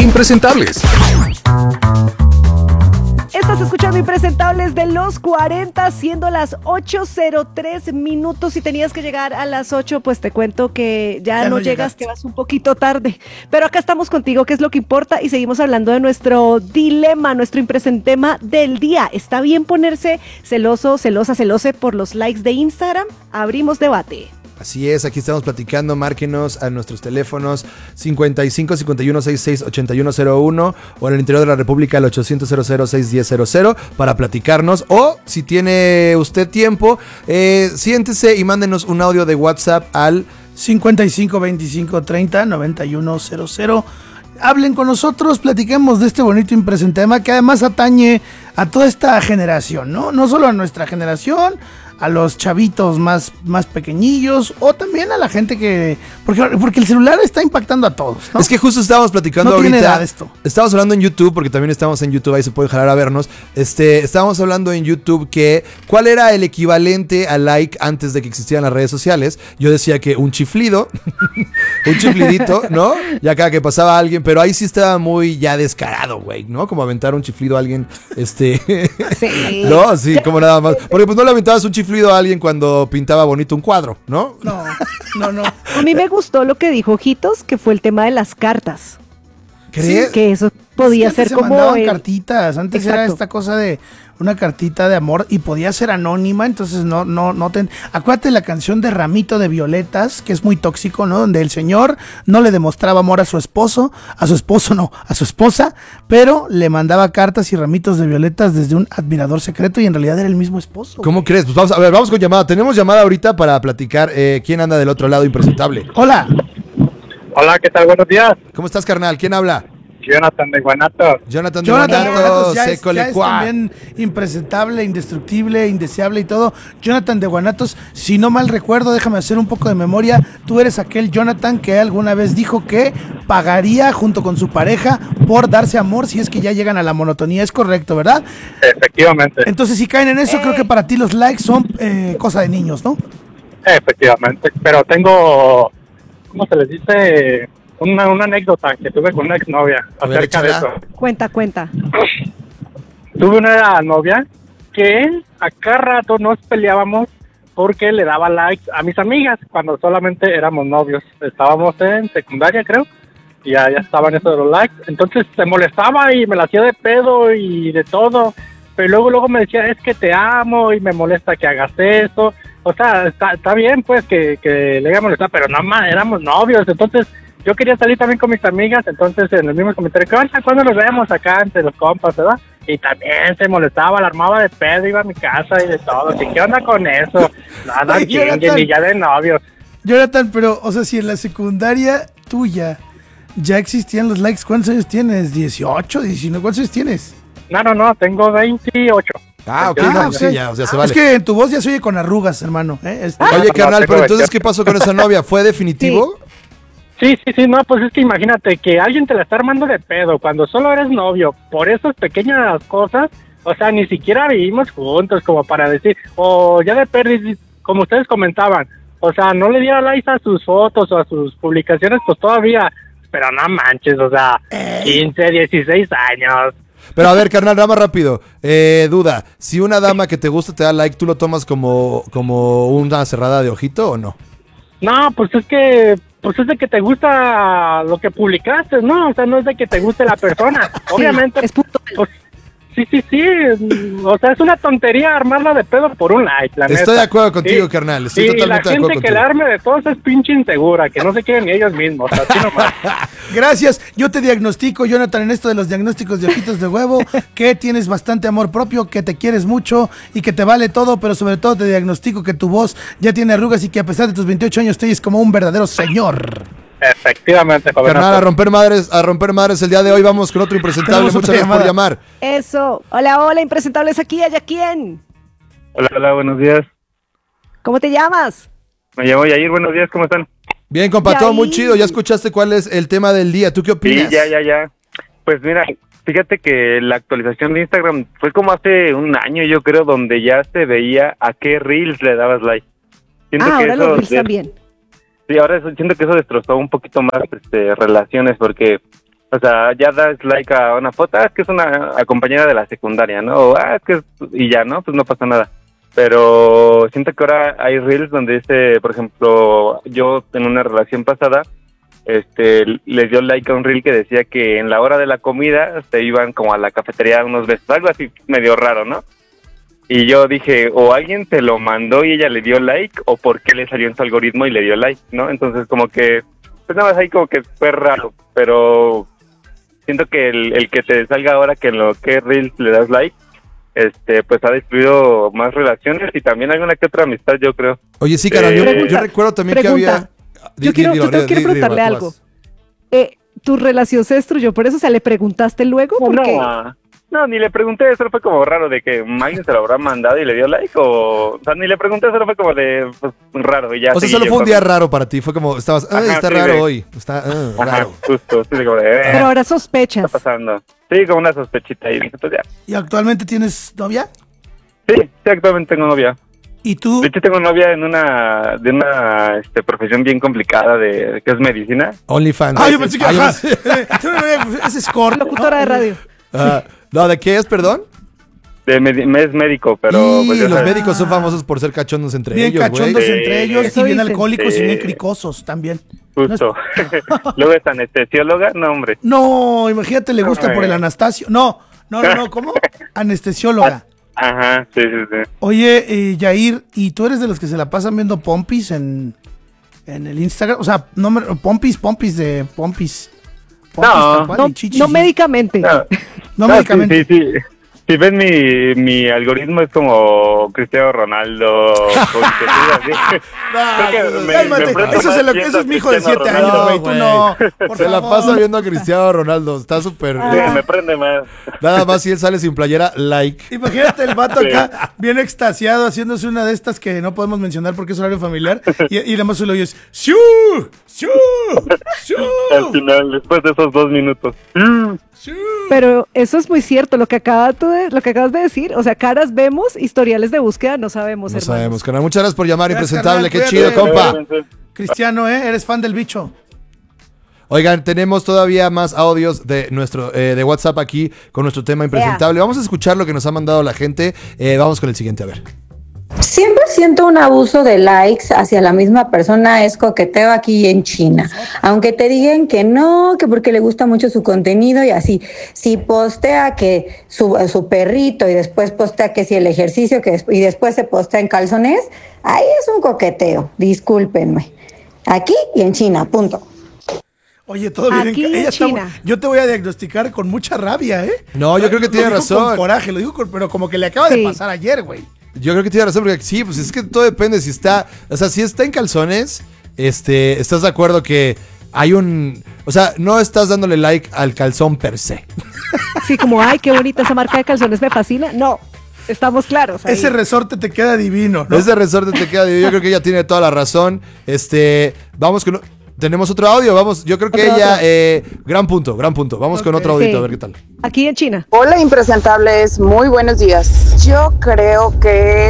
Impresentables. Estás escuchando Impresentables de los 40, siendo las 8:03 minutos. Si tenías que llegar a las 8, pues te cuento que ya no llegas, te vas un poquito tarde. Pero acá estamos contigo, que es lo que importa, y seguimos hablando de nuestro dilema, nuestro impresentema del día. ¿Está bien ponerse celoso, celosa, celose por los likes de Instagram? Abrimos debate. Así es, aquí estamos platicando, márquenos a nuestros teléfonos 55 51 66 8101 o en el interior de la República al 800 00 610 para platicarnos, o si tiene usted tiempo, siéntese y mándenos un audio de WhatsApp al 55 25 30 91 00. Hablen con nosotros, platiquemos de este bonito impresentema que además atañe a toda esta generación, ¿no? No solo a nuestra generación, a los chavitos más pequeñillos, o también a la gente que... Porque el celular está impactando a todos, ¿no? Es que justo estábamos platicando no ahorita. Tiene edad esto. Estábamos hablando en YouTube, porque también estamos en YouTube, ahí se puede jalar a vernos. Estábamos hablando en YouTube que ¿cuál era el equivalente a like antes de que existieran las redes sociales? Yo decía que un chiflido, un chiflidito, ¿no? Ya cada que pasaba alguien, pero ahí sí estaba muy ya descarado, güey, ¿no? Como aventar un chiflido a alguien, Sí. ¿no? Sí, como nada más. Porque pues no le aventabas un chiflido a alguien cuando pintaba bonito un cuadro, ¿no? No. A mí me gustó lo que dijo Ojitos, que fue el tema de las cartas. ¿Crees? Sí, que eso podía ser se como... mandaban cartitas, antes Exacto. era esta cosa de una cartita de amor y podía ser anónima, entonces no acuérdate la canción de Ramito de Violetas, que es muy tóxico, ¿no? Donde el señor no le demostraba amor a su esposa, pero le mandaba cartas y ramitos de violetas desde un admirador secreto y en realidad era el mismo esposo. ¿Cómo crees? Pues vamos con llamada. Tenemos llamada ahorita para platicar. ¿Quién anda del otro lado impresentable? Hola. Hola, ¿qué tal? Buenos días. ¿Cómo estás, carnal? ¿Quién habla? Jonathan de Guanatos. Jonathan de Guanatos Guanatos, ya es Secolecua. también impresentable, indestructible, indeseable y todo. Jonathan de Guanatos, si no mal recuerdo, déjame hacer un poco de memoria, tú eres aquel Jonathan que alguna vez dijo que pagaría junto con su pareja por darse amor si es que ya llegan a la monotonía. Es correcto, ¿verdad? Efectivamente. Entonces, si caen en eso, creo que para ti los likes son cosa de niños, ¿no? Efectivamente. Pero tengo, ¿cómo se les dice? Una anécdota que tuve con una exnovia acerca de eso. Cuenta. Tuve una novia que a cada rato nos peleábamos porque le daba likes a mis amigas cuando solamente éramos novios. Estábamos en secundaria, creo, y ya estaban eso de los likes. Entonces se molestaba y me la hacía de pedo y de todo. Pero luego me decía, es que te amo y me molesta que hagas eso. O sea, está bien pues que le haga molestar, pero nada más éramos novios. Entonces yo quería salir también con mis amigas, entonces en el mismo comentario, ¿cuándo nos vemos acá entre los compas, verdad? Y también se molestaba, la armaba de pedo, iba a mi casa y de todo. ¿Y qué onda con eso? Nada, ni ya de novios. Jonathan, pero, o sea, si en la secundaria tuya ya existían los likes, ¿cuántos años tienes? ¿18, 19? ¿Cuántos años tienes? No, tengo 28. Ok, sí, ya, o sea, se vale. Es que en tu voz ya se oye con arrugas, hermano. Oye, carnal, pero entonces, ¿qué pasó con esa novia? ¿Fue definitivo? Sí, no, pues es que imagínate que alguien te la está armando de pedo cuando solo eres novio, por esas pequeñas cosas, o sea, ni siquiera vivimos juntos como para decir, o ya de perdiz, como ustedes comentaban, o sea, no le diera likes a sus fotos o a sus publicaciones, pues todavía, pero no manches, o sea, 15, 16 años. Pero a ver, carnal, nada más rápido. Duda, si una dama que te gusta te da like, ¿tú lo tomas como una cerrada de ojito o no? No, pues es de que te gusta lo que publicaste, ¿no? O sea, no es de que te guste la persona. Obviamente, es puntual. pues, sí. O sea, es una tontería armarla de pedo por un like, la neta. Estoy de acuerdo contigo, carnal. Estoy totalmente de acuerdo contigo. Y la gente que la arme de todos es pinche insegura, que no se quieren ni ellos mismos. Así nomás. Gracias. Yo te diagnostico, Jonathan, en esto de los diagnósticos de ojitos de huevo, que tienes bastante amor propio, que te quieres mucho y que te vale todo, pero sobre todo te diagnostico que tu voz ya tiene arrugas y que a pesar de tus 28 años te oyes como un verdadero señor. Efectivamente, joven. Carnal, a romper madres el día de hoy. Vamos con otro impresentable. Muchas gracias por llamar. Eso. Hola, impresentables aquí. ¿Allá quién? Hola, buenos días. ¿Cómo te llamas? Me llamo Yair, buenos días, ¿cómo están? Bien, compa, todo muy chido. ¿Ya escuchaste cuál es el tema del día? ¿Tú qué opinas? Sí, ya. Pues mira, fíjate que la actualización de Instagram fue como hace un año, yo creo, donde ya se veía a qué reels le dabas like. Siento que ahora los reels también. Sí, ahora siento que eso destrozó un poquito más relaciones, porque O sea, ya das like a una foto, es que es una compañera de la secundaria, ¿no? O, es que y ya, ¿no? Pues no pasa nada. Pero siento que ahora hay reels donde dice, por ejemplo, yo en una relación pasada, les dio like a un reel que decía que en la hora de la comida se iban como a la cafetería unos besos, algo así medio raro, ¿no? Y yo dije, o alguien te lo mandó y ella le dio like, o por qué le salió en su algoritmo y le dio like, ¿no? Entonces como que, pues nada más ahí como que fue raro, pero siento que el que te salga ahora que en lo que reels le das like, pues ha destruido más relaciones y también alguna que otra amistad, yo creo. Oye, sí, Carol, yo recuerdo también que había... Yo quiero preguntarle algo. ¿Tu relación se destruyó por eso? O sea, ¿le preguntaste luego? No, ni le pregunté, eso fue como raro de que alguien se lo habrá mandado y le dio like o sea, ni le pregunté, solo fue como de pues, raro y ya. O sea, solo fue un día raro para ti, fue como, estabas, está raro hoy, está raro. Justo, sí, como de, pero ahora sospechas. ¿Qué está pasando? Sí, como una sospechita y dije, pues ya. ¿Y actualmente tienes novia? Sí, actualmente tengo novia. ¿Y tú? De hecho, tengo novia de una profesión bien complicada que es medicina. OnlyFans. Yo pensé que es escort. Locutora de radio. No, ¿de qué es, perdón? Es médico, pero... Y pues, los médicos son famosos por ser cachondos entre ellos, bien cachondos entre ellos Eso y bien dicen. alcohólicos y bien cricosos también. Justo. Luego es anestesióloga, no, hombre. No, imagínate, le gusta por el Anastasio. No, ¿cómo? Anestesióloga. Ajá, sí. Oye, Yair, ¿y tú eres de los que se la pasan viendo pompis en el Instagram? O sea, pompis de pompis. No, no médicamente. No médicamente. Sí. Si ves mi algoritmo es como Cristiano Ronaldo. Eso es mi hijo de 7 años, güey. Tú no. Se la pasa viendo a Cristiano Ronaldo. Está súper. Me prende más. Nada más si él sale sin playera, like. Imagínate el vato acá, bien extasiado, haciéndose una de estas que no podemos mencionar porque es horario familiar. Y nada más solo oyes ¡Siu! ¡Siu! ¡Siu! Al final, después de esos 2 minutos. Pero eso es muy cierto, lo que acabas de decir. O sea, caras vemos, historiales de búsqueda no sabemos, No hermanos. sabemos, carnal. Muchas gracias por llamar, Gracias, impresentable. Qué carnal, chido, compa. Cristiano, eres fan del bicho. Oigan, tenemos todavía más audios de nuestro de WhatsApp aquí con nuestro tema impresentable. Vamos a escuchar lo que nos ha mandado la gente. Vamos con el siguiente, a ver. Siempre siento un abuso de likes hacia la misma persona, es coqueteo aquí en China. Aunque te digan que no, que porque le gusta mucho su contenido y así. Si postea que su perrito y después postea que si el ejercicio y después se postea en calzones, ahí es un coqueteo, discúlpenme. Aquí y en China, punto. Oye, todo bien. Aquí en China. Yo te voy a diagnosticar con mucha rabia, ¿eh? No, yo creo que tiene razón. Con coraje, lo digo pero como que le acaba de pasar ayer, güey. Yo creo que tiene razón, porque sí, pues es que todo depende si está, o sea, si está en calzones, ¿estás de acuerdo que hay o sea, no estás dándole like al calzón per se? Sí, como, ay, qué bonita esa marca de calzones, me fascina. No, estamos claros. Ahí. Ese resorte te queda divino, ¿no? Ese resorte te queda divino, yo creo que ella tiene toda la razón. Vamos con... Tenemos otro audio, vamos, yo creo que ella, gran punto, vamos con otro audito, a ver qué tal. Aquí en China. Hola impresentables, muy buenos días. Yo creo que,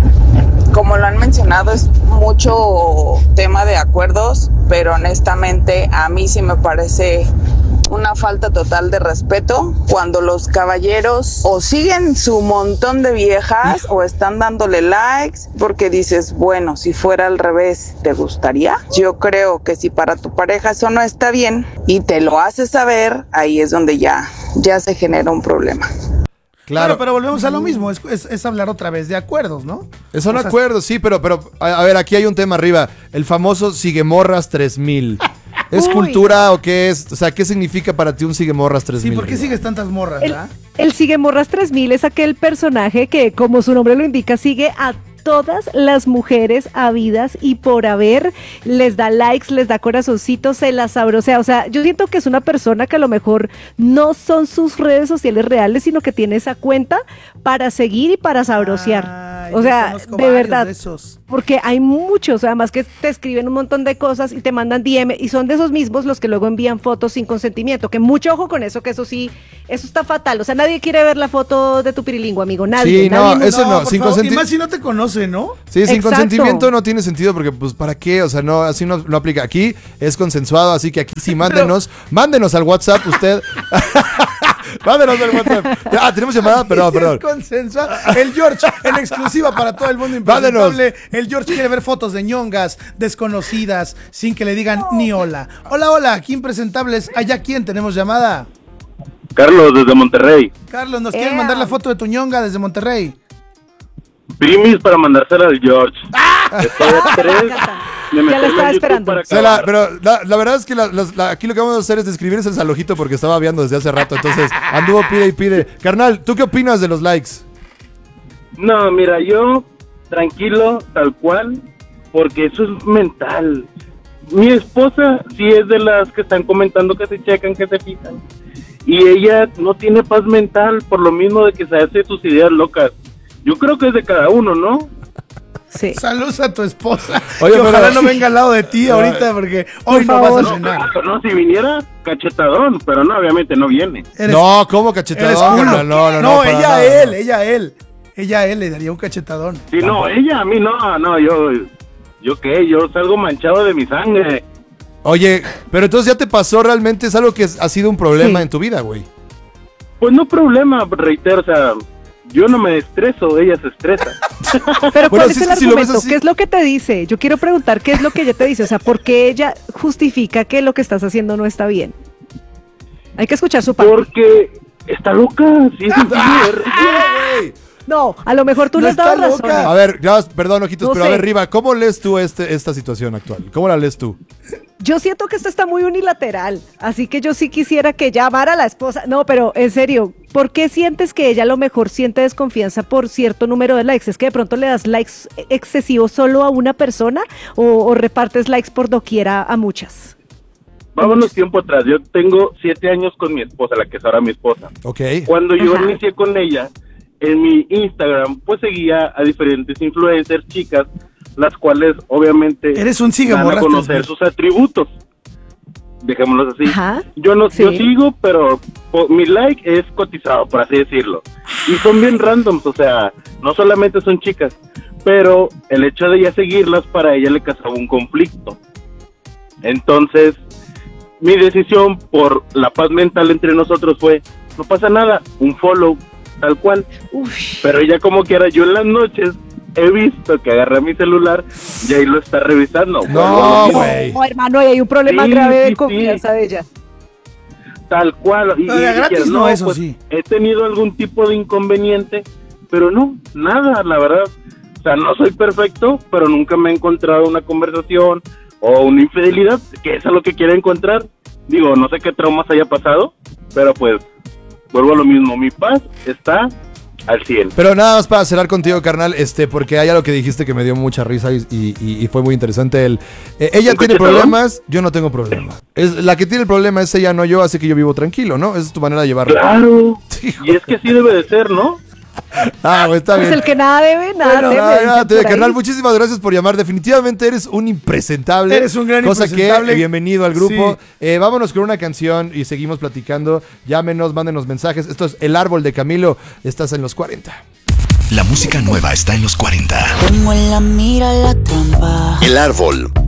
como lo han mencionado, es mucho tema de acuerdos, pero honestamente a mí sí me parece una falta total de respeto cuando los caballeros o siguen su montón de viejas o están dándole likes porque dices, bueno, si fuera al revés, ¿te gustaría? Yo creo que si para tu pareja eso no está bien y te lo hace saber, ahí es donde ya se genera un problema. Claro, pero volvemos a lo mismo, es hablar otra vez de acuerdos, ¿no? Son acuerdos, sí, pero a ver, aquí hay un tema arriba, el famoso Siguemorras 3000. ¿Es cultura o qué es? O sea, ¿qué significa para ti un Siguemorras 3000? Sí, ¿por qué sigues tantas morras, verdad? El Siguemorras 3000 es aquel personaje que, como su nombre lo indica, sigue a todas las mujeres habidas y por haber, les da likes, les da corazoncitos, se las sabrosea. O sea, yo siento que es una persona que a lo mejor no son sus redes sociales reales, sino que tiene esa cuenta para seguir y para sabrosear. Ay, O yo sea, conozco de varios verdad. de esos. Porque hay muchos, además que te escriben un montón de cosas y te mandan DM y son de esos mismos los que luego envían fotos sin consentimiento. Que mucho ojo con eso, que eso sí, eso está fatal. O sea, nadie quiere ver la foto de tu pirilingüe, amigo. Nadie. Sí, nadie no, eso no, por sin favor, y consentimiento. más si no te conoce, ¿no? Sí, sin Exacto. consentimiento no tiene sentido porque, pues, ¿para qué? O sea, no, así no aplica. Aquí es consensuado, así que aquí sí mándenos al WhatsApp usted. Mándenos al WhatsApp. Ah, ¿tenemos llamada? Perdón. Es consensuado. El George, en exclusiva para todo el mundo impresentable. El George quiere ver fotos de ñongas desconocidas sin que le digan ni hola. Hola, aquí impresentables. ¿Allá quién? ¿Tenemos llamada? Carlos, desde Monterrey. Carlos, ¿nos quieres mandar la foto de tu ñonga desde Monterrey? Primis para mandársela al George. Estoy a 3 de Ya la meterla estaba en YouTube esperando. para Se la- acabar. pero la verdad es que aquí lo que vamos a hacer es describir ese salojito porque estaba viendo desde hace rato. Entonces, anduvo pide y pide. Carnal, ¿tú qué opinas de los likes? No, mira, yo tranquilo, tal cual, porque eso es mental. Mi esposa sí es de las que están comentando que se checan, que se fijan. Y ella no tiene paz mental por lo mismo de que se hace sus ideas locas. Yo creo que es de cada uno, ¿no? Sí. Saludos a tu esposa. Oye, que ojalá pero- no venga al lado de ti ahorita porque hoy no vas a No, cenar. claro, no, si viniera cachetadón, pero no, obviamente no viene. Eres- No, ¿cómo eres cachetadón? culo. carnal? No, para ella nada, a él, no. ella a él le daría un cachetadón. Sí, no, ella a mí no, yo qué, yo salgo manchado de mi sangre. Oye, pero entonces ya te pasó realmente, es algo que ha sido un problema Sí. en tu vida, güey. Pues no problema, reitero, o sea, yo no me estreso, ella se estresa. Pero Bueno, ¿cuál sí, es el es que si lo ves argumento? así- ¿Qué es lo que te dice? Yo quiero preguntar, ¿qué es lo que ella te dice? O sea, ¿por qué ella justifica que lo que estás haciendo no está bien? Hay que escuchar su parte. Porque está loca, sí es sencillo. Güey. No, a lo mejor tú No le has dado está razón. loca. A ver, ya, perdón, ojitos, No pero a sé. ver, Riva, ¿cómo lees tú esta situación actual? ¿Cómo la lees tú? Yo siento que esto está muy unilateral, así que yo sí quisiera que ella amara a la esposa. No, pero en serio, ¿por qué sientes que ella a lo mejor siente desconfianza por cierto número de likes? ¿Es que de pronto le das likes excesivos solo a una persona o repartes likes por doquiera a muchas? Vámonos tiempo atrás, yo tengo 7 años con mi esposa, la que es ahora mi esposa. Ok. Cuando yo Ajá. inicié con ella, en mi Instagram, pues seguía a diferentes influencers, chicas, las cuales obviamente Eres un sigue dan a borraste, conocer sus atributos. Dejémoslos así. Ajá. Yo Sí. sigo, pero mi like es cotizado, por así decirlo. Y son bien randoms, o sea, no solamente son chicas, pero el hecho de ella seguirlas para ella le causaba un conflicto. Entonces, mi decisión por la paz mental entre nosotros fue, no pasa nada, un follow, tal cual. Uf. Pero ella como quiera, yo en las noches he visto que agarra mi celular y ahí lo está revisando. No, güey. No, hermano, y hay un problema Sí, grave sí, de confianza de ella. Tal cual. Y, No, de gratis dijeras, no, eso sí. He tenido algún tipo de inconveniente, pero no, nada, la verdad. O sea, no soy perfecto, pero nunca me he encontrado una conversación o una infidelidad, que es a lo que quiero encontrar. Digo, no sé qué traumas haya pasado, pero pues, vuelvo a lo mismo, mi paz está al 100. Pero nada más para cerrar contigo, carnal, porque hay algo que dijiste que me dio mucha risa y fue muy interesante. Ella ¿Un tiene cachetadón? problemas, yo no tengo problema. La que tiene el problema es ella, no yo, así que yo vivo tranquilo, ¿no? Esa es tu manera de llevarlo. Claro, Sí, y es que así debe de ser, ¿no? Ah, pues está Pues bien. el que nada debe, nada Bueno, teme, nada, dicen por ahí. carnal, muchísimas gracias por llamar. Definitivamente eres un impresentable. Eres un gran cosa impresentable. que, bienvenido al grupo. Vámonos con una canción y seguimos platicando. Llámenos, mándenos mensajes. Esto es El Árbol de Camilo. Estás en los 40. La música nueva está en los 40. Tengo en la mira la trampa. El Árbol